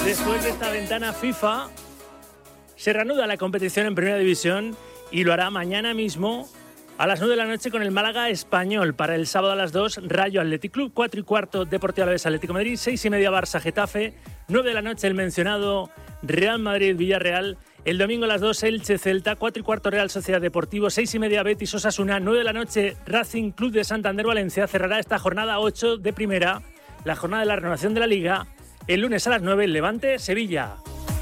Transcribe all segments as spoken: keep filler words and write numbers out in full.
Después de esta ventana FIFA, se reanuda la competición en Primera División y lo hará mañana mismo a las nueve de la noche con el Málaga Español. Para el sábado a las dos, Rayo Athletic Club, cuatro y cuarto, Deportivo Alavés Atlético de Madrid, seis y media, Barça Getafe, nueve de la noche el mencionado Real Madrid Villarreal. El domingo a las dos, Elche Celta, cuatro y cuarto, Real Sociedad Deportivo, seis y media, Betis Osasuna, nueve de la noche, Racing Club de Santander Valencia. Cerrará esta jornada ocho de Primera, la jornada de la renovación de la Liga. El lunes a las nueve, el Levante Sevilla.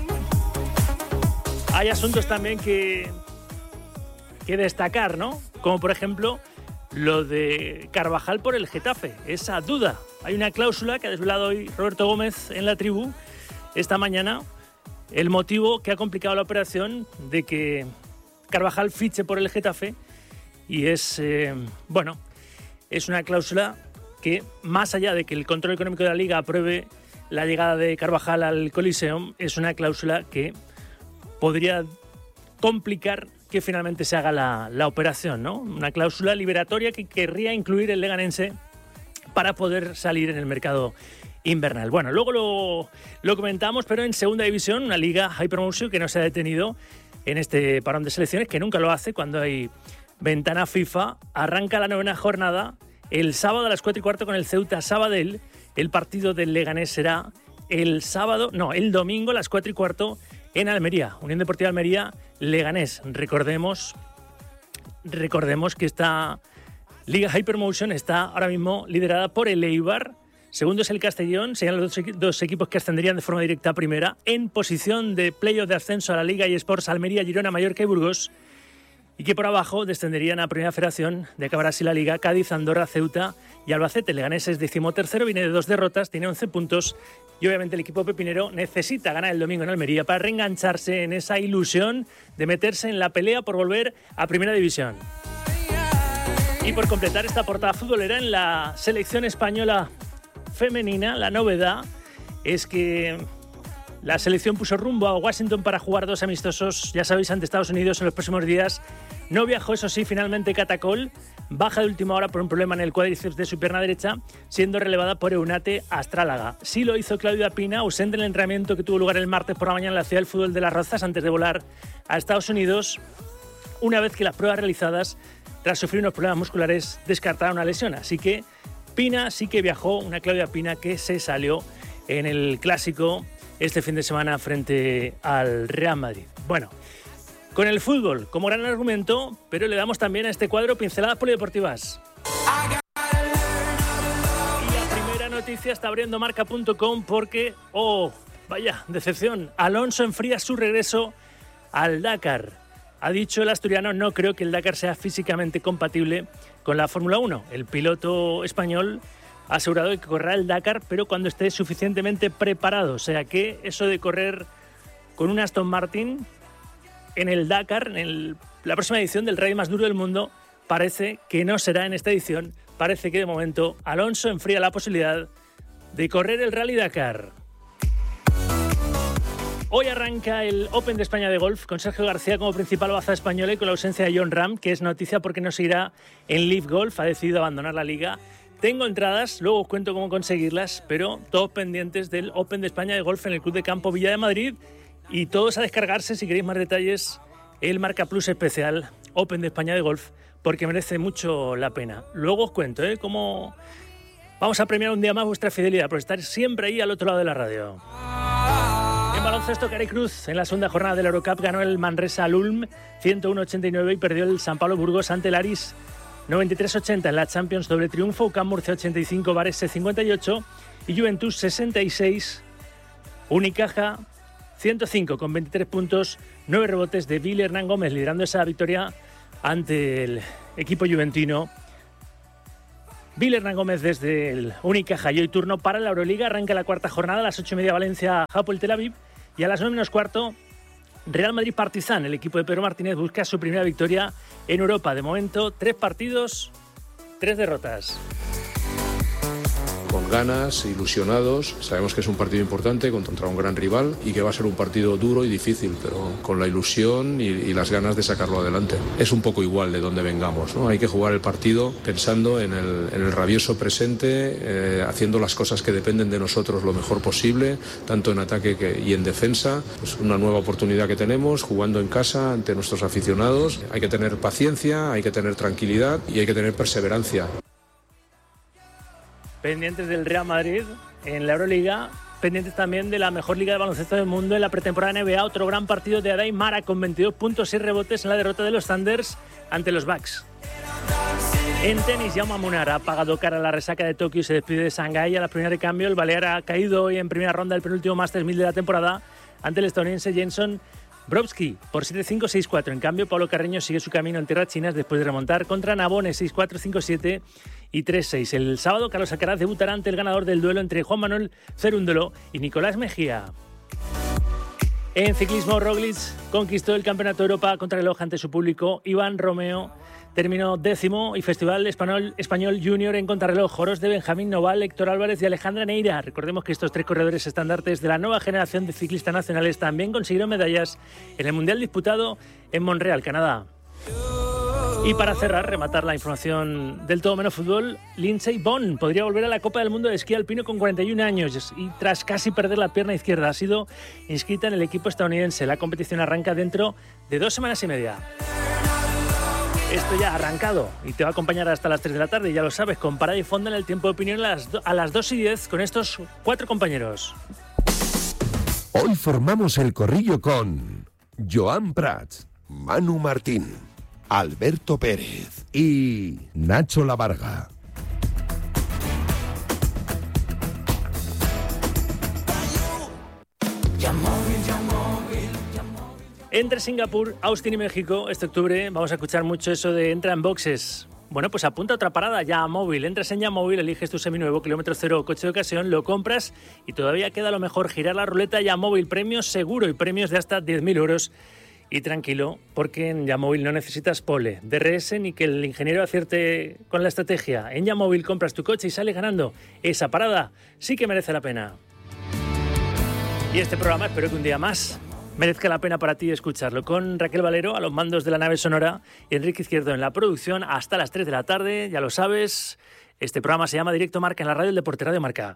Hay asuntos también que, que destacar, ¿no? Como por ejemplo lo de Carvajal por el Getafe. Esa duda. Hay una cláusula que ha desvelado hoy Roberto Gómez en la tribu esta mañana. El motivo que ha complicado la operación de que Carvajal fiche por el Getafe. Y es, eh, bueno, es una cláusula que, más allá de que el control económico de la Liga apruebe la llegada de Carvajal al Coliseum, es una cláusula que podría complicar que finalmente se haga la, la operación, ¿no? Una cláusula liberatoria que querría incluir el leganense para poder salir en el mercado invernal. Bueno, luego lo, lo comentamos, pero en Segunda División, una liga Hypermotion que no se ha detenido en este parón de selecciones, que nunca lo hace cuando hay ventana FIFA. Arranca la novena jornada el sábado a las cuatro y cuarto con el Ceuta Sabadell. El partido del Leganés será el sábado, no, el domingo a las cuatro y cuarto en Almería. Unión Deportiva Almería, Leganés. Recordemos, recordemos que esta Liga Hypermotion está ahora mismo liderada por el Eibar. Segundo es el Castellón, serían los dos, dos equipos que ascenderían de forma directa a Primera. En posición de playoff de ascenso a la Liga eSports, Almería, Girona, Mallorca y Burgos. Y que por abajo descenderían a Primera Federación, de acabar así la Liga, Cádiz, Andorra, Ceuta y Albacete. Leganés es decimotercero, viene de dos derrotas, tiene once puntos. Y obviamente el equipo pepinero necesita ganar el domingo en Almería para reengancharse en esa ilusión de meterse en la pelea por volver a Primera División. Y por completar esta portada futbolera, en la selección española femenina, la novedad es que la selección puso rumbo a Washington para jugar dos amistosos, ya sabéis, ante Estados Unidos en los próximos días. No viajó, eso sí, finalmente Catacol, baja de última hora por un problema en el cuádriceps de su pierna derecha, siendo relevada por Eunate Astrálaga. Sí lo hizo Claudia Pina, ausente en el entrenamiento que tuvo lugar el martes por la mañana en la ciudad del fútbol de Las Rozas antes de volar a Estados Unidos, una vez que las pruebas realizadas, tras sufrir unos problemas musculares, descartaron una lesión. Así que Pina sí que viajó, una Claudia Pina que se salió en el Clásico este fin de semana frente al Real Madrid. Bueno, con el fútbol como gran argumento, pero le damos también a este cuadro pinceladas polideportivas. Y la primera noticia está abriendo marca punto com porque, oh, vaya, decepción. Alonso enfría su regreso al Dakar. Ha dicho el asturiano, no creo que el Dakar sea físicamente compatible con la Fórmula uno. El piloto español ha asegurado que correrá el Dakar, pero cuando esté suficientemente preparado. O sea que eso de correr con un Aston Martin en el Dakar, en el, la próxima edición del rally más duro del mundo, parece que no será en esta edición. Parece que de momento Alonso enfría la posibilidad de correr el Rally Dakar. Hoy arranca el Open de España de golf con Sergio García como principal baza española y con la ausencia de Jon Rahm, que es noticia porque no seguirá en Live Golf, ha decidido abandonar la liga. Tengo entradas, luego os cuento cómo conseguirlas, pero todos pendientes del Open de España de golf en el Club de Campo Villa de Madrid y todos a descargarse si queréis más detalles el Marca Plus especial Open de España de golf, porque merece mucho la pena. Luego os cuento ¿eh? cómo vamos a premiar un día más vuestra fidelidad por estar siempre ahí al otro lado de la radio. En baloncesto, Cari Cruz en la segunda jornada del Eurocup ganó el Manresa al Ulm ciento uno a ochenta y nueve y perdió el San Pablo Burgos ante el Aris noventa y tres a ochenta en la Champions, doble triunfo. U C A M Murcia ochenta y cinco, Varese cincuenta y ocho y Juventus sesenta y seis. Unicaja ciento cinco con veintitrés puntos, nueve rebotes de Billy Hernán Gómez, liderando esa victoria ante el equipo juventino. Billy Hernán Gómez desde el Unicaja. Y hoy turno para la Euroliga. Arranca la cuarta jornada a las ocho y media Valencia, Hapoel Tel Aviv. Y a las nueve menos cuarto Real Madrid Partizan. El equipo de Pedro Martínez busca su primera victoria en Europa. De momento, tres partidos, tres derrotas. Con con ganas, ilusionados. Sabemos que es un partido importante contra un gran rival y que va a ser un partido duro y difícil, pero con la ilusión y, y las ganas de sacarlo adelante. Es un poco igual de dónde vengamos, ¿no? Hay que jugar el partido pensando en el, en el rabioso presente, eh, haciendo las cosas que dependen de nosotros lo mejor posible, tanto en ataque que, y en defensa. Es una nueva oportunidad que tenemos, jugando en casa ante nuestros aficionados. Hay que tener paciencia, hay que tener tranquilidad y hay que tener perseverancia. Pendientes del Real Madrid en la Euroliga, pendientes también de la mejor liga de baloncesto del mundo en la pretemporada N B A. Otro gran partido de Adai Mara con veintidós puntos y rebotes en la derrota de los Thunders ante los Bucks. En tenis, Jaume Munar ha pagado cara a la resaca de Tokio y se despide de Shanghái a la primera de cambio. El balear ha caído hoy en primera ronda del penúltimo Masters mil de la temporada ante el estadounidense Jenson Browski por siete cinco seis cuatro. En cambio, Pablo Carreño sigue su camino en tierras chinas después de remontar contra Nabone seis cuatro cinco siete y tres seis. El sábado, Carlos Alcaraz debutará ante el ganador del duelo entre Juan Manuel Cerúndolo y Nicolás Mejía. En ciclismo, Roglic conquistó el Campeonato de Europa contrarreloj ante su público. Iván Romeo terminó décimo y Festival Español, Español Junior en contrarreloj. Oros de Benjamín Noval, Héctor Álvarez y Alejandra Neira. Recordemos que estos tres corredores estandartes de la nueva generación de ciclistas nacionales también consiguieron medallas en el Mundial disputado en Montreal, Canadá. Y para cerrar, rematar la información del todo menos fútbol, Lindsey Vonn podría volver a la Copa del Mundo de esquí alpino con cuarenta y un años y tras casi perder la pierna izquierda ha sido inscrita en el equipo estadounidense. La competición arranca dentro de dos semanas y media. Esto ya ha arrancado y te va a acompañar hasta las tres de la tarde, ya lo sabes, con parada y fondo en el tiempo de opinión a las, do- a las dos y diez con estos cuatro compañeros. Hoy formamos el corrillo con Joan Prats, Manu Martín, Alberto Pérez y Nacho Lavarga. Entre Singapur, Austin y México, este octubre vamos a escuchar mucho eso de entra en boxes. Bueno, pues apunta a otra parada, YaMóvil. Entras en YaMóvil, eliges tu seminuevo, kilómetro cero, coche de ocasión, lo compras y todavía queda lo mejor, girar la ruleta YaMóvil, premios seguro y premios de hasta diez mil euros. Y tranquilo, porque en YaMóvil no necesitas pole, D R S ni que el ingeniero acierte con la estrategia. En YaMóvil compras tu coche y sales ganando. Esa parada sí que merece la pena. Y este programa espero que un día más merezca la pena para ti escucharlo. Con Raquel Valero a los mandos de la nave sonora y Enrique Izquierdo en la producción hasta las tres de la tarde, ya lo sabes. Este programa se llama Directo Marca en la radio del Deporte, Radio Marca.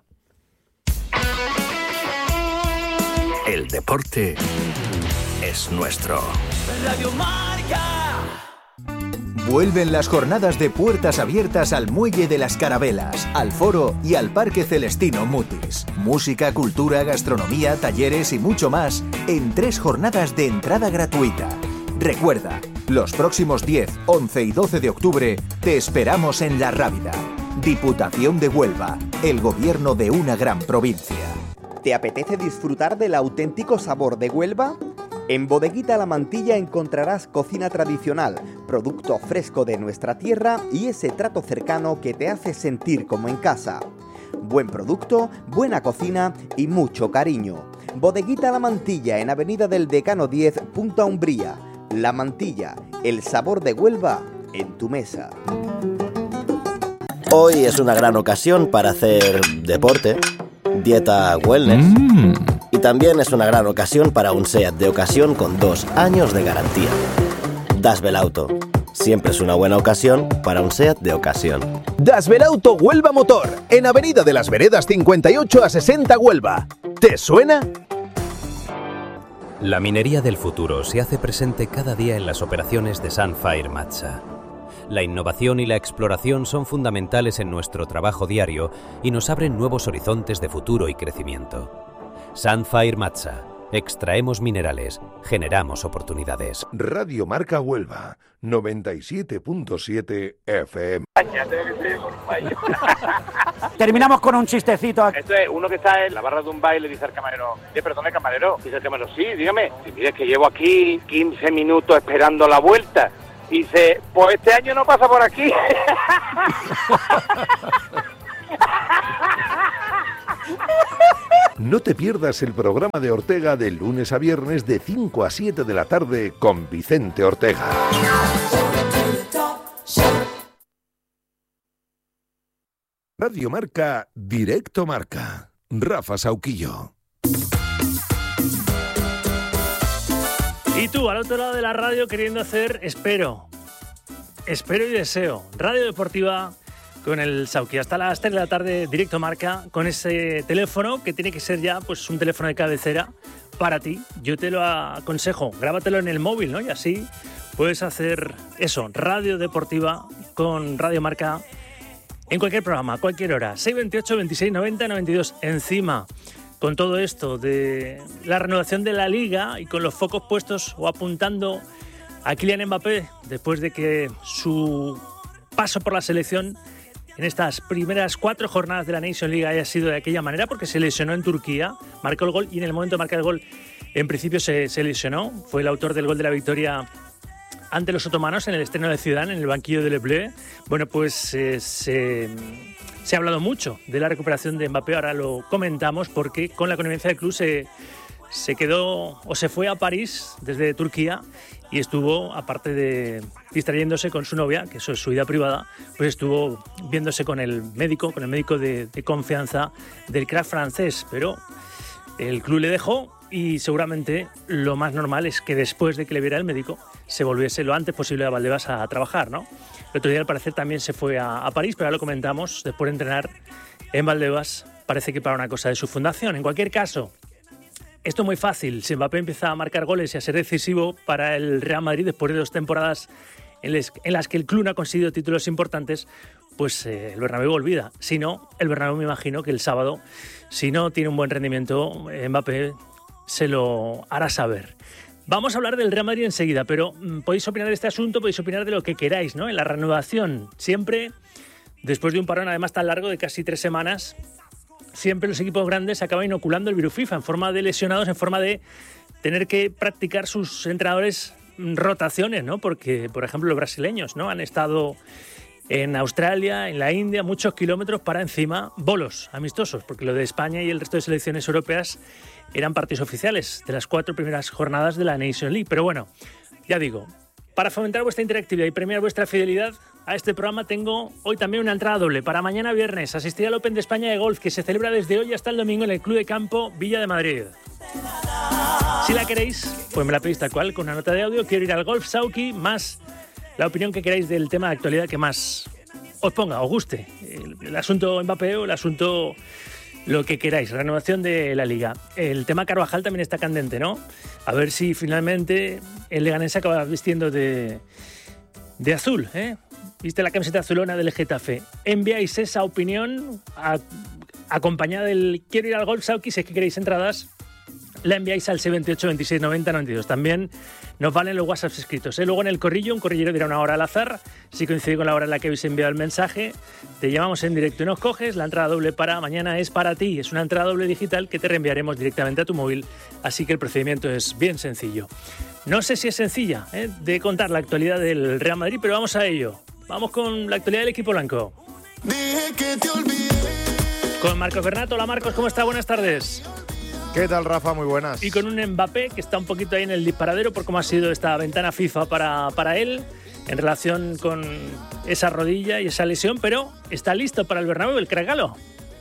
El deporte es nuestro. Radio Marca. Vuelven las jornadas de puertas abiertas al Muelle de las Carabelas, al Foro y al Parque Celestino Mutis. Música, cultura, gastronomía, talleres y mucho más en tres jornadas de entrada gratuita. Recuerda, los próximos diez, once y doce de octubre te esperamos en La Rábida. Diputación de Huelva, el gobierno de una gran provincia. ¿Te apetece disfrutar del auténtico sabor de Huelva? En Bodeguita La Mantilla encontrarás cocina tradicional, producto fresco de nuestra tierra y ese trato cercano que te hace sentir como en casa. Buen producto, buena cocina y mucho cariño. Bodeguita La Mantilla en Avenida del Decano diez, Punta Umbría. La Mantilla, el sabor de Huelva en tu mesa. Hoy es una gran ocasión para hacer deporte, dieta wellness. Mm. Y también es una gran ocasión para un SEAT de ocasión con dos años de garantía. Dasbelauto. Siempre es una buena ocasión para un SEAT de ocasión. Dasbelauto Huelva Motor, en Avenida de las Veredas cincuenta y ocho a sesenta Huelva. ¿Te suena? La minería del futuro se hace presente cada día en las operaciones de Sunfire Matsa. La innovación y la exploración son fundamentales en nuestro trabajo diario y nos abren nuevos horizontes de futuro y crecimiento. Sunfire Matsa. Extraemos minerales, generamos oportunidades. Radio Marca Huelva, noventa y siete punto siete F M. Terminamos con un chistecito. Esto es uno que está en la barra de un baile y dice al camarero: ¿Qué, perdone, camarero? Dice el camarero: sí, dígame. Y mire, que llevo aquí quince minutos esperando la vuelta. Y dice: pues este año no pasa por aquí. No te pierdas el programa de Ortega de lunes a viernes de cinco a siete de la tarde con Vicente Ortega. Radio Marca, Directo Marca. Rafa Sauquillo. Y tú, al otro lado de la radio, queriendo hacer, espero, espero y deseo, Radio Deportiva con el Sauqui. Hasta las tres de la tarde, Directo Marca, con ese teléfono que tiene que ser ya pues un teléfono de cabecera para ti. Yo te lo aconsejo, grábatelo en el móvil, ¿no? Y así puedes hacer eso, Radio Deportiva con Radio Marca en cualquier programa, a cualquier hora. seis veintiocho, veintiséis, noventa, noventa y dos. Encima, con todo esto de la renovación de la Liga y con los focos puestos o apuntando a Kylian Mbappé después de que su paso por la selección en estas primeras cuatro jornadas de la Nations League haya sido de aquella manera, porque se lesionó en Turquía, marcó el gol y en el momento de marcar el gol en principio se, se lesionó. Fue el autor del gol de la victoria ante los otomanos en el estreno de Ciudad, en el banquillo del Bleu. Bueno, pues eh, se, se ha hablado mucho de la recuperación de Mbappé, ahora lo comentamos, porque con la connivencia del club se, se quedó o se fue a París desde Turquía y estuvo, aparte de distrayéndose con su novia, que eso es su vida privada, pues estuvo viéndose con el médico, con el médico de, de confianza del crack francés. Pero el club le dejó y seguramente lo más normal es que después de que le viera el médico se volviese lo antes posible a Valdebebas a trabajar, ¿no? El otro día al parecer también se fue a, a París, pero ahora lo comentamos, después de entrenar en Valdebebas, parece que para una cosa de su fundación. En cualquier caso, esto es muy fácil. Si Mbappé empieza a marcar goles y a ser decisivo para el Real Madrid después de dos temporadas en, les, en las que el club no ha conseguido títulos importantes, pues eh, el Bernabéu olvida. Si no, el Bernabéu me imagino que el sábado, si no tiene un buen rendimiento, Mbappé se lo hará saber. Vamos a hablar del Real Madrid enseguida, pero mmm, podéis opinar de este asunto, podéis opinar de lo que queráis, ¿no? En la renovación, siempre, después de un parón además tan largo de casi tres semanas, siempre los equipos grandes acaban inoculando el virus FIFA en forma de lesionados, en forma de tener que practicar sus entrenadores rotaciones, ¿no? Porque, por ejemplo, los brasileños, ¿no? Han estado en Australia, en la India, muchos kilómetros para encima bolos amistosos, porque lo de España y el resto de selecciones europeas eran partidos oficiales de las cuatro primeras jornadas de la Nations League. Pero bueno, ya digo, para fomentar vuestra interactividad y premiar vuestra fidelidad a este programa, tengo hoy también una entrada doble. Para mañana viernes asistiré al Open de España de golf, que se celebra desde hoy hasta el domingo en el Club de Campo Villa de Madrid. Si la queréis, pues me la pedís tal cual, con una nota de audio. Quiero ir al Golf Sauqui, más la opinión que queráis del tema de actualidad que más os ponga, os guste. El, el asunto Mbappé o el asunto lo que queráis, renovación de la Liga. El tema Carvajal también está candente, ¿no? A ver si finalmente el Leganés acaba vistiendo de, de azul, ¿eh? Viste la camiseta azulona del Getafe. Enviáis esa opinión a, acompañada del quiero ir al Golf Sauqui, si es que queréis entradas. La enviáis al seis veintiocho, veintiséis, noventa, noventa y dos. También nos valen los WhatsApps escritos, ¿eh? Luego en el corrillo, un corrillero dirá una hora al azar. Si coincide con la hora en la que habéis enviado el mensaje, te llamamos en directo y nos coges. La entrada doble para mañana es para ti. Es una entrada doble digital que te reenviaremos directamente a tu móvil. Así que el procedimiento es bien sencillo. No sé si es sencilla, ¿eh?, de contar la actualidad del Real Madrid, pero vamos a ello. Vamos con la actualidad del equipo blanco. Dije que te olvidé. Con Marcos Bernato. Hola Marcos, ¿cómo está? Buenas tardes. ¿Qué tal, Rafa? Muy buenas. Y con un Mbappé que está un poquito ahí en el disparadero por cómo ha sido esta ventana FIFA para, para él en relación con esa rodilla y esa lesión, pero está listo para el Bernabéu, el crack galo.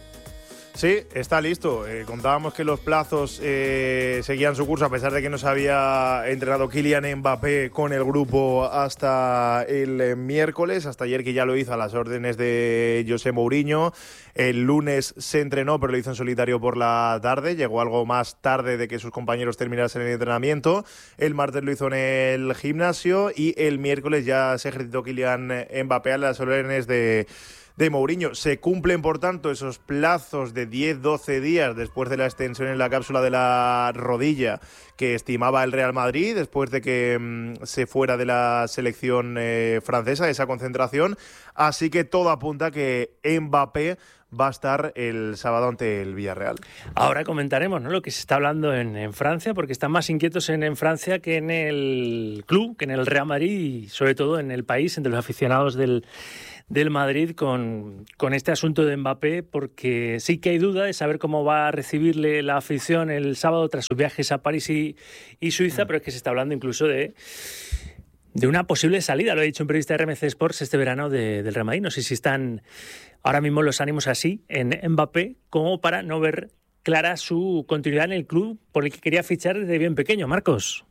Sí, está listo. Eh, contábamos que los plazos eh, seguían su curso a pesar de que no se había entrenado Kylian Mbappé con el grupo hasta el eh, miércoles, hasta ayer que ya lo hizo a las órdenes de José Mourinho. El lunes se entrenó, pero lo hizo en solitario por la tarde. Llegó algo más tarde de que sus compañeros terminasen el entrenamiento. El martes lo hizo en el gimnasio y el miércoles ya se ejercitó Kylian Mbappé a las órdenes de de Mourinho. Se cumplen, por tanto, esos plazos de diez doce días después de la extensión en la cápsula de la rodilla que estimaba el Real Madrid, después de que mmm, se fuera de la selección eh, francesa, esa concentración. Así que todo apunta a que Mbappé va a estar el sábado ante el Villarreal. Ahora comentaremos, ¿no?, lo que se está hablando en, en Francia, porque están más inquietos en, en Francia que en el club, que en el Real Madrid y sobre todo en el país, entre los aficionados del del Madrid con, con este asunto de Mbappé, porque sí que hay duda de saber cómo va a recibirle la afición el sábado tras sus viajes a París y, y Suiza, mm. pero es que se está hablando incluso de de una posible salida, lo ha dicho un periodista de R M C Sports este verano de, del Real Madrid. No sé si están ahora mismo los ánimos así en Mbappé como para no ver clara su continuidad en el club por el que quería fichar desde bien pequeño. Marcos.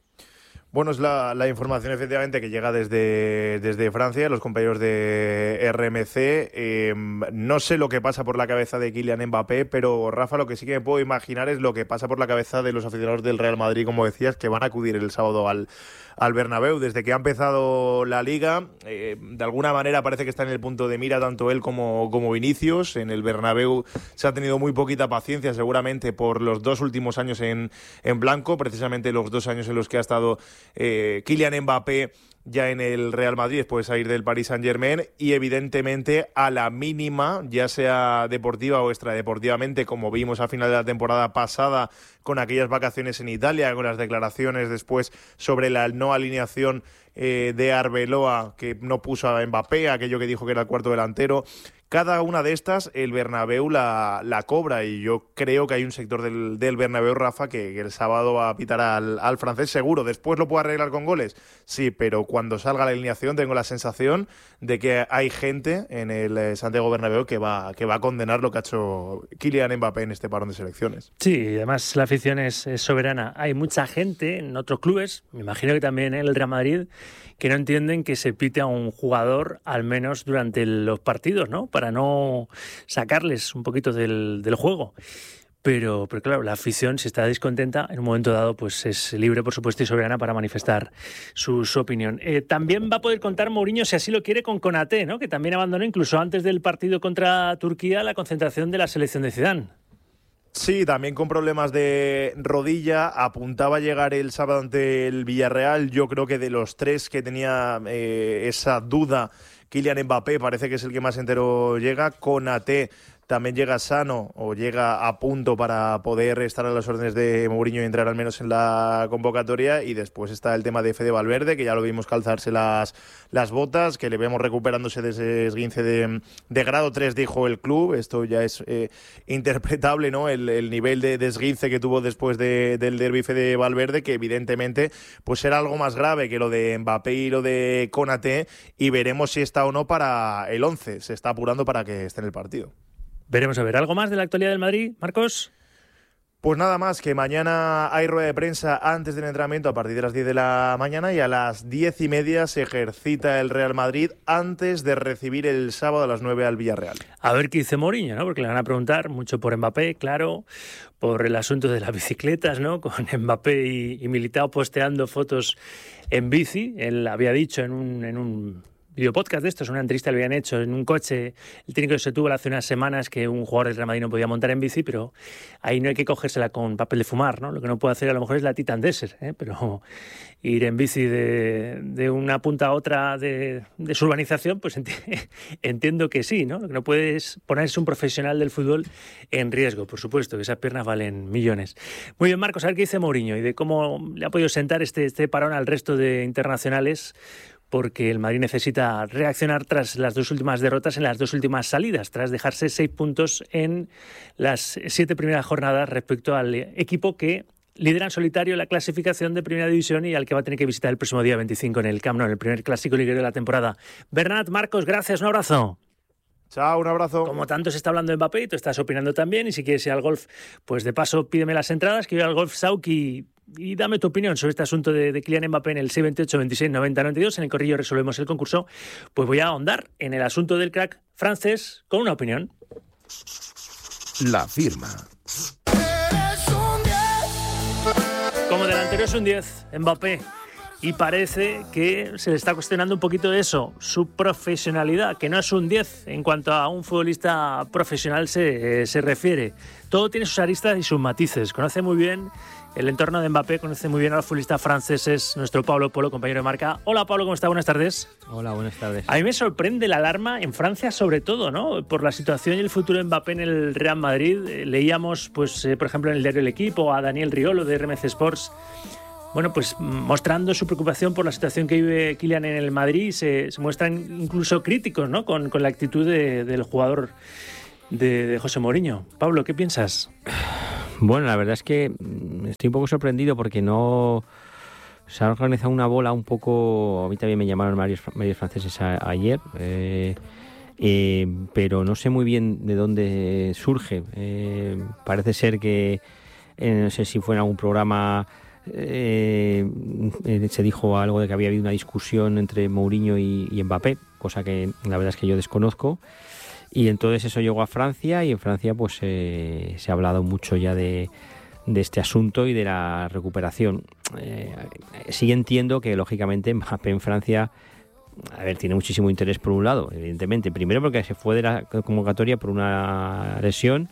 Bueno, es la, la información efectivamente que llega desde, desde Francia, los compañeros de R M C. Eh, no sé lo que pasa por la cabeza de Kylian Mbappé, pero Rafa, lo que sí que me puedo imaginar es lo que pasa por la cabeza de los aficionados del Real Madrid, como decías, que van a acudir el sábado al, al Bernabéu. Desde que ha empezado la Liga, eh, de alguna manera parece que está en el punto de mira tanto él como, como Vinicius. En el Bernabéu se ha tenido muy poquita paciencia, seguramente por los dos últimos años en, en blanco, precisamente los dos años en los que ha estado Eh, Kylian Mbappé ya en el Real Madrid después de salir del Paris Saint-Germain, y evidentemente a la mínima, ya sea deportiva o extradeportivamente, como vimos a final de la temporada pasada con aquellas vacaciones en Italia, con las declaraciones después sobre la no alineación eh, de Arbeloa, que no puso a Mbappé, aquello que dijo que era el cuarto delantero. Cada una de estas, el Bernabéu la, la cobra, y yo creo que hay un sector del, del Bernabéu, Rafa, que, que el sábado va a pitar al, al francés seguro. Después lo puede arreglar con goles, sí, pero cuando salga la alineación tengo la sensación de que hay gente en el Santiago Bernabéu que va, que va a condenar lo que ha hecho Kylian Mbappé en este parón de selecciones. Sí, además la afición es, es soberana. Hay mucha gente en otros clubes, me imagino que también en el Real Madrid, que no entienden que se pite a un jugador al menos durante los partidos, ¿no? Para no sacarles un poquito del, del juego. Pero, pero claro, la afición, si está descontenta, en un momento dado, pues es libre, por supuesto, y soberana para manifestar su, su opinión. Eh, también va a poder contar Mourinho, si así lo quiere, con Konaté, ¿no? Que también abandonó incluso antes del partido contra Turquía la concentración de la selección de Zidane. Sí, también con problemas de rodilla, apuntaba a llegar el sábado ante el Villarreal. Yo creo que de los tres que tenía eh, esa duda, Kylian Mbappé parece que es el que más entero llega. Konaté también llega sano o llega a punto para poder estar a las órdenes de Mourinho y entrar al menos en la convocatoria. Y después está el tema de Fede Valverde, que ya lo vimos calzarse las, las botas, que le vemos recuperándose de ese esguince de, de grado tres, dijo el club. Esto ya es eh, interpretable, ¿no? El, el nivel de, de esguince que tuvo después de, del derbi Fede Valverde, que evidentemente pues era algo más grave que lo de Mbappé y lo de Konaté, y veremos si está o no para el once. Se está apurando para que esté en el partido. Veremos a ver. ¿Algo más de la actualidad del Madrid, Marcos? Pues nada más, que mañana hay rueda de prensa antes del entrenamiento a partir de las diez de la mañana, y a las diez y media se ejercita el Real Madrid antes de recibir el sábado a las nueve al Villarreal. A ver qué dice Mourinho, ¿no? Porque le van a preguntar mucho por Mbappé, claro, por el asunto de las bicicletas, ¿no? Con Mbappé y, y Militao posteando fotos en bici. Él había dicho en un... En un videopodcast de estos, una entrevista le habían hecho en un coche, el técnico se tuvo hace unas semanas que un jugador del Real Madrid no podía montar en bici, pero ahí no hay que cogérsela con papel de fumar, ¿no? Lo que no puede hacer a lo mejor es la Titan Desert, ¿eh? Pero ir en bici de, de una punta a otra de, de su urbanización, pues enti- entiendo que sí, ¿no? Lo que no puede es ponerse un profesional del fútbol en riesgo, por supuesto, que esas piernas valen millones. Muy bien, Marcos, a ver qué dice Mourinho y de cómo le ha podido sentar este, este parón al resto de internacionales, porque el Madrid necesita reaccionar tras las dos últimas derrotas en las dos últimas salidas, tras dejarse seis puntos en las siete primeras jornadas respecto al equipo que lidera en solitario la clasificación de Primera División y al que va a tener que visitar el próximo día veinticinco en el Camp Nou, en el primer clásico liguero de la temporada. Bernat, Marcos, gracias, un abrazo. Chao, un abrazo. Como tanto se está hablando de Mbappé, y tú estás opinando también, y si quieres ir al golf, pues de paso pídeme las entradas, que voy al Golf Sauk y... Y dame tu opinión sobre este asunto de, de Kylian Mbappé en el seis veintiocho veintiséis noventa noventa y dos. En el corrillo resolvemos el concurso. Pues voy a ahondar en el asunto del crack francés con una opinión. La firma. Como delantero es un diez, Mbappé. Y parece que se le está cuestionando un poquito de eso, su profesionalidad, que no es un diez en cuanto a un futbolista profesional se, eh, se refiere. Todo tiene sus aristas y sus matices. Conoce muy bien el entorno de Mbappé, conoce muy bien a los futbolistas franceses, nuestro Pablo Polo, compañero de marca. Hola Pablo, ¿cómo está? Buenas tardes. Hola, buenas tardes. A mí me sorprende la alarma en Francia, sobre todo, ¿no? Por la situación y el futuro de Mbappé en el Real Madrid. Eh, leíamos, pues, eh, por ejemplo, en el diario El Equipo, a Daniel Riolo de R M C Sports, bueno, pues mostrando su preocupación por la situación que vive Kylian en el Madrid. Se, se muestran incluso críticos, ¿no? Con, con la actitud de, del jugador de, de José Mourinho. Pablo, ¿qué piensas? Bueno, la verdad es que estoy un poco sorprendido porque no... se ha organizado una bola un poco, a mí también me llamaron medios, medios franceses a, ayer, eh, eh, pero no sé muy bien de dónde surge. Eh, parece ser que, eh, no sé si fue en algún programa, eh, eh, se dijo algo de que había habido una discusión entre Mourinho y, y Mbappé, cosa que la verdad es que yo desconozco. Y entonces eso llegó a Francia y en Francia pues eh, se ha hablado mucho ya de, de este asunto y de la recuperación. Eh, sí entiendo que lógicamente Mbappé en Francia, a ver, tiene muchísimo interés por un lado, evidentemente. Primero porque se fue de la convocatoria por una lesión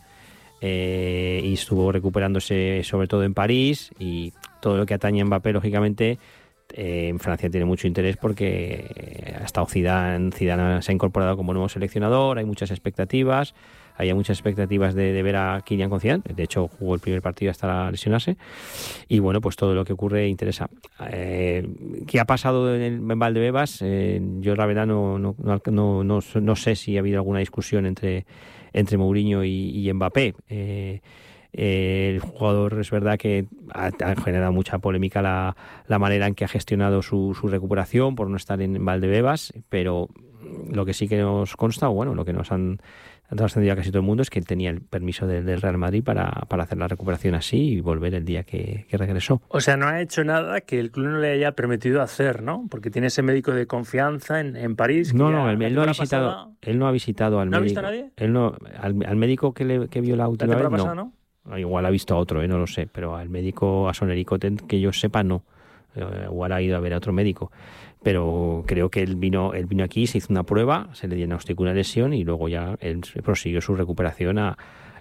eh, y estuvo recuperándose sobre todo en París, y todo lo que atañe a Mbappé lógicamente Eh, en Francia tiene mucho interés porque ha estado Zidane, Zidane se ha incorporado como nuevo seleccionador, hay muchas expectativas, hay muchas expectativas de, de ver a Kylian con Zidane, de hecho jugó el primer partido hasta lesionarse, y bueno, pues todo lo que ocurre interesa. Eh, ¿Qué ha pasado en, el, en Valdebebas? Eh, yo la verdad no, no, no, no, no, no sé si ha habido alguna discusión entre, entre Mourinho y, y Mbappé. Eh, Eh, el jugador es verdad que ha, ha generado mucha polémica la, la manera en que ha gestionado su, su recuperación por no estar en Valdebebas, pero lo que sí que nos consta, o bueno, lo que nos han trascendido a casi todo el mundo, es que él tenía el permiso del, del Real Madrid para, para hacer la recuperación así y volver el día que, que regresó. O sea, no ha hecho nada que el club no le haya permitido hacer, ¿no? Porque tiene ese médico de confianza en, en París. No, no, él, él no ha visitado, pasada... él no ha visitado al ¿No médico. ¿No ha visto a nadie? Él no, al, al médico que, le, que vio la última ¿La vez, pasada, no. no? Igual ha visto a otro, ¿eh? No lo sé, pero al médico, a Sonerico, que yo sepa, no. Eh, igual ha ido a ver a otro médico. Pero creo que él vino, él vino aquí, se hizo una prueba, se le diagnosticó una lesión y luego ya él prosiguió su recuperación a,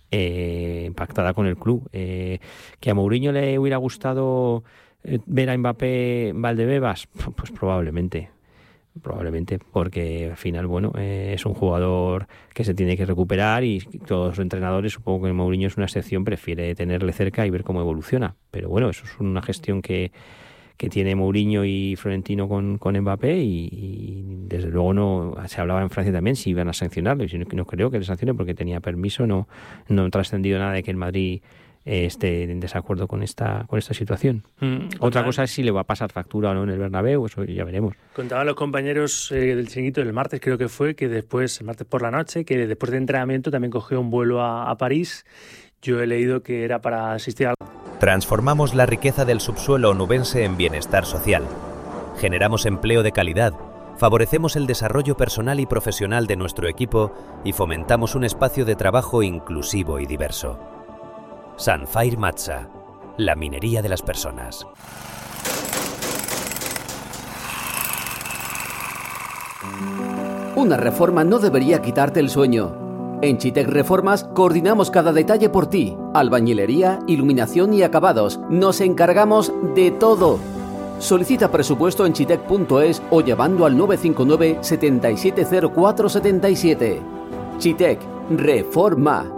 eh, pactada con el club. Eh, que a Mourinho le hubiera gustado eh, ver a Mbappé en Valdebebas, pues probablemente. Probablemente, porque al final, bueno, eh, es un jugador que se tiene que recuperar y todos los entrenadores, supongo que Mourinho es una excepción, prefiere tenerle cerca y ver cómo evoluciona. Pero bueno, eso es una gestión que, que tiene Mourinho y Florentino con, con Mbappé y, y desde luego no se hablaba en Francia también si iban a sancionarlo, y no, no creo que le sancionen porque tenía permiso, no, no ha trascendido nada de que el Madrid Eh, esté en desacuerdo con esta con esta situación. Mm, Otra cosa es si le va a pasar factura o no en el Bernabéu, eso ya veremos. Contaban los compañeros eh, del chiringuito el martes, creo que fue, que después, el martes por la noche, que después de entrenamiento también cogió un vuelo a, a París. Yo he leído que era para asistir a... Transformamos la riqueza del subsuelo onubense en bienestar social. Generamos empleo de calidad, favorecemos el desarrollo personal y profesional de nuestro equipo y fomentamos un espacio de trabajo inclusivo y diverso. Sunfire Matsa, la minería de las personas. Una reforma no debería quitarte el sueño. En Chitec Reformas coordinamos cada detalle por ti. Albañilería, iluminación y acabados. Nos encargamos de todo. Solicita presupuesto en chitec punto es o llamando al nueve cinco nueve, siete siete cero cuatro siete siete. Chitec Reforma.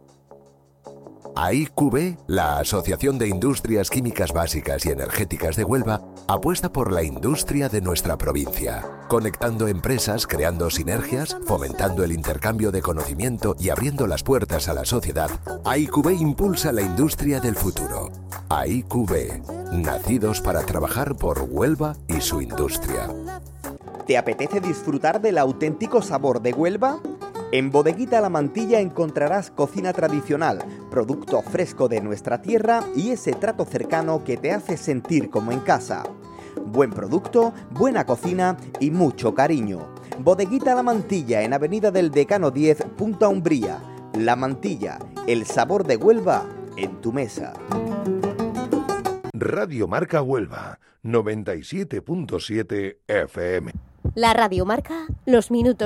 A I Q B, la Asociación de Industrias Químicas Básicas y Energéticas de Huelva, apuesta por la industria de nuestra provincia, conectando empresas, creando sinergias, fomentando el intercambio de conocimiento y abriendo las puertas a la sociedad. A I Q B impulsa la industria del futuro. A I Q B, nacidos para trabajar por Huelva y su industria. ¿Te apetece disfrutar del auténtico sabor de Huelva? En Bodeguita La Mantilla encontrarás cocina tradicional, producto fresco de nuestra tierra y ese trato cercano que te hace sentir como en casa. Buen producto, buena cocina y mucho cariño. Bodeguita La Mantilla en Avenida del Decano diez, Punta Umbría. La Mantilla, el sabor de Huelva en tu mesa. Radio Marca Huelva, noventa y siete punto siete F M. La Radio Marca, los minutos